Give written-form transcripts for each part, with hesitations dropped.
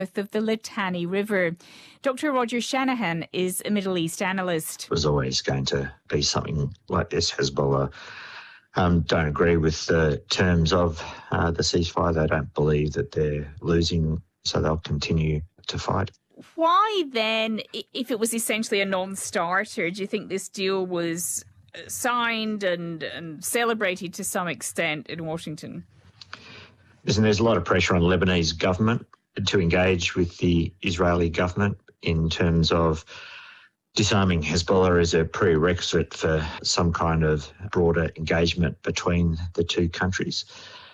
of the Litani River. Dr. Roger Shanahan is a Middle East analyst. It was always going to be something like this. Hezbollah don't agree with the terms of the ceasefire. They don't believe that they're losing, so they'll continue to fight. Why then, if it was essentially a non-starter, do you think this deal was signed and celebrated to some extent in Washington? Listen, there's a lot of pressure on the Lebanese government to engage with the Israeli government in terms of disarming Hezbollah as a prerequisite for some kind of broader engagement between the two countries.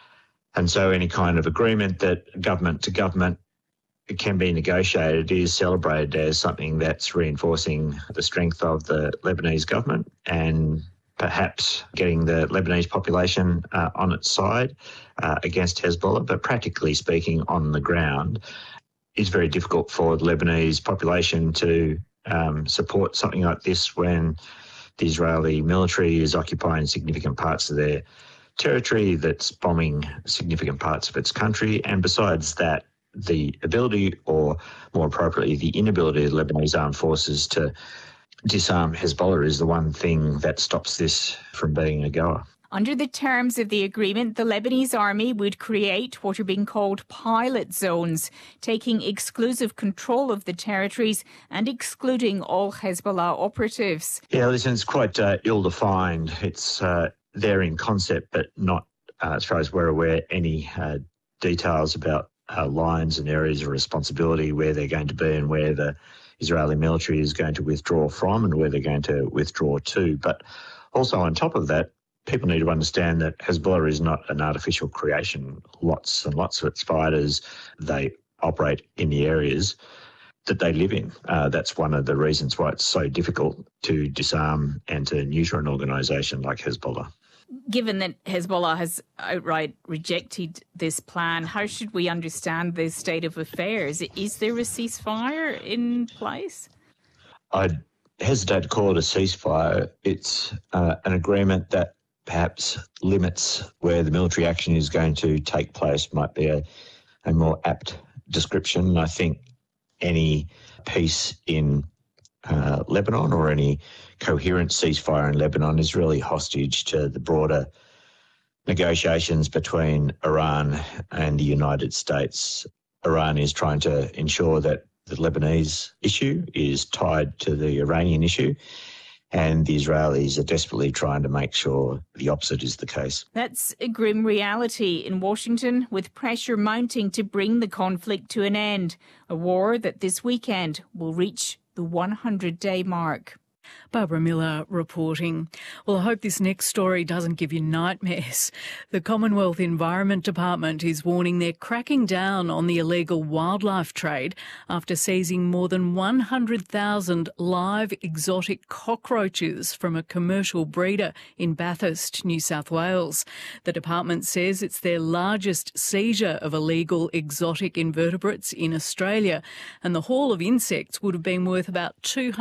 And so any kind of agreement that government to government can be negotiated is celebrated as something that's reinforcing the strength of the Lebanese government and perhaps getting the Lebanese population on its side against Hezbollah. But practically speaking, on the ground, it's very difficult for the Lebanese population to support something like this when the Israeli military is occupying significant parts of their territory, that's bombing significant parts of its country. And besides that, the ability, or more appropriately, the inability of the Lebanese armed forces to disarm Hezbollah is the one thing that stops this from being a goer. Under the terms of the agreement, the Lebanese army would create what are being called pilot zones, taking exclusive control of the territories and excluding all Hezbollah operatives. Yeah, listen, it's quite ill-defined. It's there in concept, but not, as far as we're aware, any details about lines and areas of responsibility, where they're going to be and where the Israeli military is going to withdraw from and where they're going to withdraw to. But also on top of that, people need to understand that Hezbollah is not an artificial creation. Lots and lots of its fighters, they operate in the areas that they live in. That's one of the reasons why it's so difficult to disarm and to neuter an organisation like Hezbollah. Given that Hezbollah has outright rejected this plan, how should we understand the state of affairs? Is there a ceasefire in place? I'd hesitate to call it a ceasefire. It's an agreement that perhaps limits where the military action is going to take place, might be a more apt description. I think any peace in Lebanon, or any coherent ceasefire in Lebanon, is really hostage to the broader negotiations between Iran and the United States. Iran is trying to ensure that the Lebanese issue is tied to the Iranian issue, and the Israelis are desperately trying to make sure the opposite is the case. That's a grim reality in Washington, with pressure mounting to bring the conflict to an end, a war that this weekend will reach the 100-day mark. Barbara Miller reporting. Well, I hope this next story doesn't give you nightmares. The Commonwealth Environment Department is warning they're cracking down on the illegal wildlife trade after seizing more than 100,000 live exotic cockroaches from a commercial breeder in Bathurst, New South Wales. The department says it's their largest seizure of illegal exotic invertebrates in Australia, and the haul of insects would have been worth about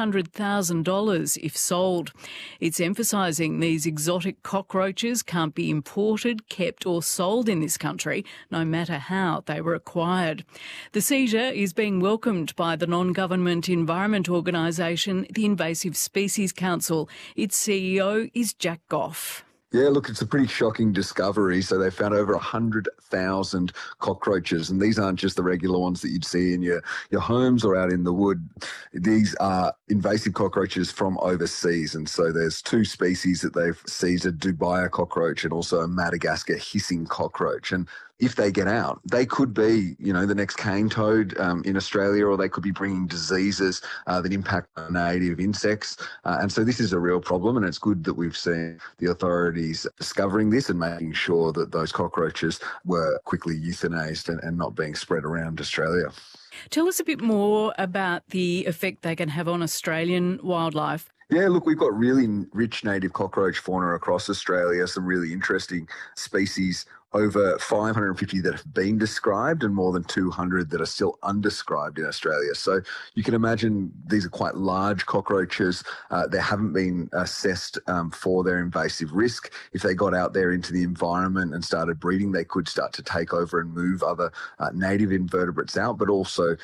$200,000 if sold. It's emphasising these exotic cockroaches can't be imported, kept or sold in this country, no matter how they were acquired. The seizure is being welcomed by the non-government environment organisation, the Invasive Species Council. Its CEO is Jack Goff. Yeah, look, it's a pretty shocking discovery. So they found over 100,000 cockroaches, and these aren't just the regular ones that you'd see in your homes or out in the wood. These are invasive cockroaches from overseas, and so there's two species that they've seized, a Dubai cockroach and also a Madagascar hissing cockroach. And if they get out, they could be, the next cane toad in Australia, or they could be bringing diseases that impact native insects. And so this is a real problem, and it's good that we've seen the authorities discovering this and making sure that those cockroaches were quickly euthanized and not being spread around Australia. Tell us a bit more about the effect they can have on Australian wildlife. Yeah, look, we've got really rich native cockroach fauna across Australia, some really interesting species over 550 that have been described and more than 200 that are still undescribed in Australia. So you can imagine these are quite large cockroaches. They haven't been assessed for their invasive risk. If they got out there into the environment and started breeding, they could start to take over and move other native invertebrates out, but also